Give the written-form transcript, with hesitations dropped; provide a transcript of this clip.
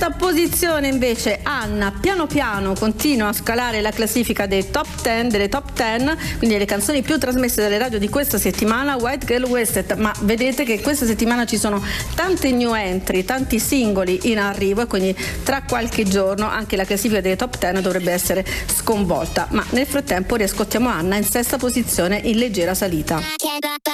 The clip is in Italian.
sesta posizione invece Anna piano piano continua a scalare la classifica delle top 10, quindi le canzoni più trasmesse dalle radio di questa settimana. White Girl Wasted, ma vedete che questa settimana ci sono tante new entry, tanti singoli in arrivo, e quindi tra qualche giorno anche la classifica delle top 10 dovrebbe essere sconvolta, ma nel frattempo riascoltiamo Anna in sesta posizione in leggera salita.